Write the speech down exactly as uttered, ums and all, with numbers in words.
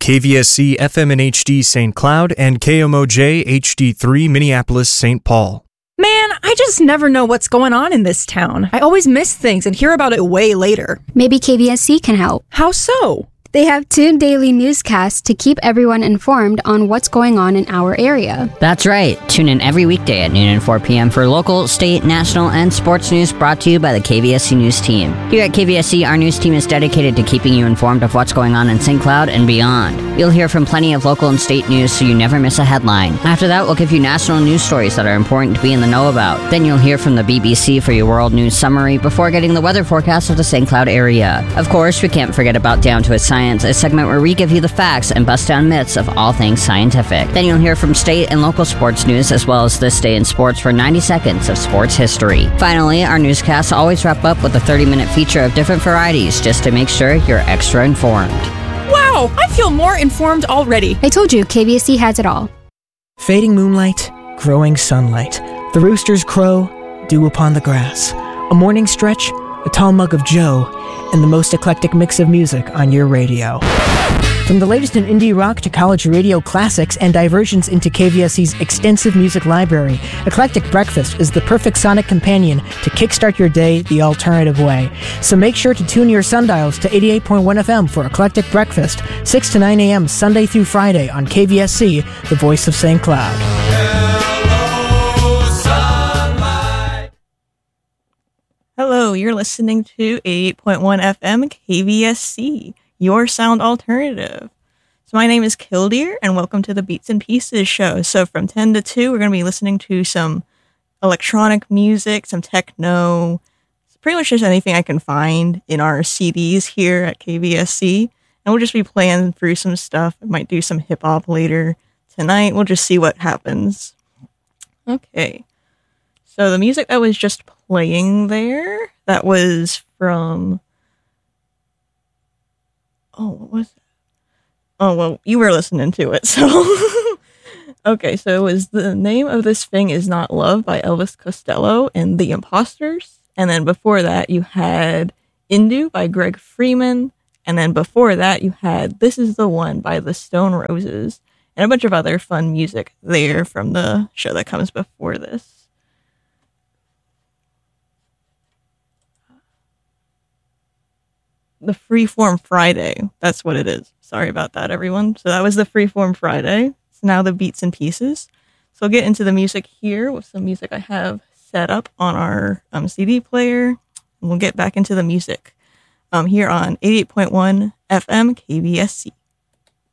K V S C F M and H D Saint Cloud and K M O J H D three Minneapolis Saint Paul. Man, I just never know what's going on in this town. I always miss things and hear about it way later. Maybe K V S C can help. How so? They have two daily newscasts to keep everyone informed on what's going on in our area. That's right. Tune in every weekday at noon and four p.m. for local, state, national, and sports news brought to you by the K V S C News Team. Here at K V S C, our news team is dedicated to keeping you informed of what's going on in Saint Cloud and beyond. You'll hear from plenty of local and state news so you never miss a headline. After that, we'll give you national news stories that are important to be in the know about. Then you'll hear from the B B C for your world news summary before getting the weather forecast of the Saint Cloud area. Of course, we can't forget about Down to a Science, a segment where we give you the facts and bust down myths of all things scientific. Then you'll hear from state and local sports news as well as This Day in Sports for ninety seconds of sports history. Finally, our newscasts always wrap up with a thirty-minute feature of different varieties just to make sure you're extra informed. Wow, I feel more informed already. I told you, K V S C has it all. Fading moonlight, growing sunlight, the roosters crow, dew upon the grass, a morning stretch, a tall mug of Joe, and the most eclectic mix of music on your radio. From the latest in indie rock to college radio classics and diversions into K V S C's extensive music library, Eclectic Breakfast is the perfect sonic companion to kickstart your day the alternative way. So make sure to tune your sundials to eighty-eight point one F M for Eclectic Breakfast, six to nine a.m. Sunday through Friday on K V S C, the voice of Saint Cloud. Hello, you're listening to eighty-eight point one F M K V S C, your sound alternative. So my name is Killdeer, and welcome to the Beats and Pieces show. So from ten to two, we're going to be listening to some electronic music, some techno, pretty much just anything I can find in our C Ds here at K V S C. And we'll just be playing through some stuff. I might do some hip-hop later tonight. We'll just see what happens. Okay. So the music that was just playing there, that was from, oh, what was that? Oh, well, you were listening to it, so. Okay, so it was the name of this thing is Not Love by Elvis Costello and The Imposters. And then before that, you had Indu by Greg Freeman. And then before that, you had This Is the One by the Stone Roses. And a bunch of other fun music there from the show that comes before this. The Freeform Friday. That's what it is. Sorry about that, everyone. So that was the Freeform Friday. It's now the Beats and Pieces. So I'll get into the music here with some music I have set up on our um, C D player. And we'll get back into the music um, here on eighty-eight point one F M K V S C.